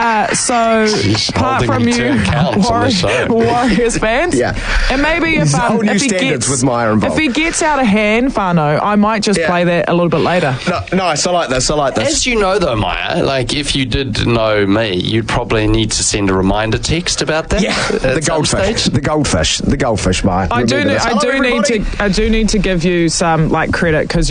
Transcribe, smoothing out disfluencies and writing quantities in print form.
So apart from you, Warriors fans, and maybe if he gets out of hand, Whānau, I might just play that a little bit later. Nice, I like this. As you know, though, Maya, like if you did know me, you'd probably need to send a reminder text about that. Yeah, the goldfish, Maya. I do need to give you some credit because